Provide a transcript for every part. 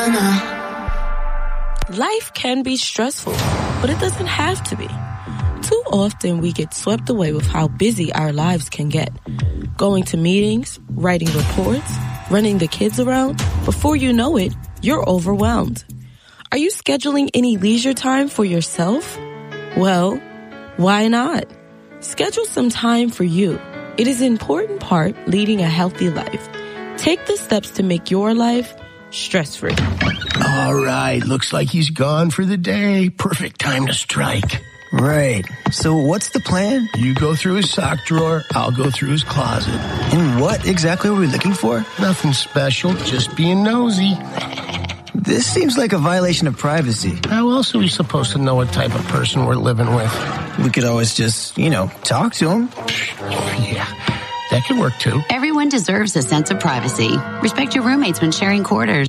Life can be stressful, but it doesn't have to be. Too often we get swept away with how busy our lives can get. Going to meetings, writing reports, running the kids around. Before you know it, you're overwhelmed. Are you scheduling any leisure time for yourself? Well, why not? Schedule some time for you. It is an important part leading a healthy life. Take the steps to make your life stress-free. All right, looks like he's gone for the day. Perfect time to strike. Right. So what's the plan? You go through his sock drawer, I'll go through his closet. And what exactly are we looking for? Nothing special, just being nosy. This seems like a violation of privacy. How else are we supposed to know what type of person we're living with? We could always just, talk to him. Yeah, that could work too. Everyone deserves a sense of privacy. Respect your roommates when sharing quarters.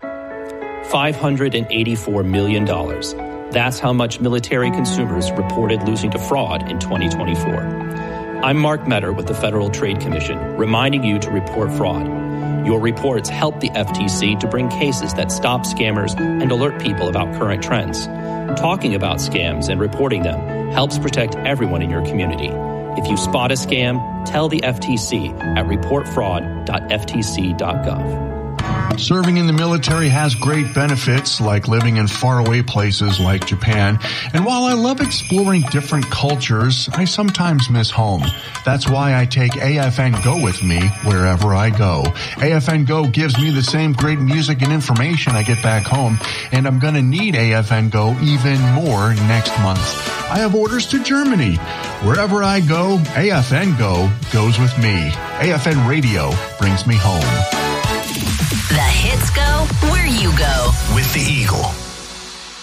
$584 million. That's how much military consumers reported losing to fraud in 2024. I'm Mark Metter with the Federal Trade Commission, reminding you to report fraud. Your reports help the FTC to bring cases that stop scammers and alert people about current trends. Talking about scams and reporting them helps protect everyone in your community. If you spot a scam, tell the FTC at reportfraud.ftc.gov. Serving in the military has great benefits, like living in faraway places like Japan. And while I love exploring different cultures, I sometimes miss home. That's why I take AFN Go with me wherever I go. AFN Go gives me the same great music and information I get back home, and I'm going to need AFN Go even more next month. I have orders to Germany. Wherever I go, AFN Go goes with me. AFN Radio brings me home. The hits go where you go. With the Eagle.